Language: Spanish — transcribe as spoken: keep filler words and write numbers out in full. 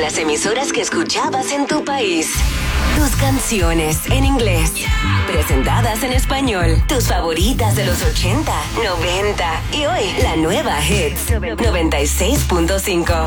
las emisoras que escuchabas en tu país. Tus canciones en inglés, presentadas en español. Tus favoritas de los ochenta, noventa y hoy la nueva Hits noventa y seis punto cinco.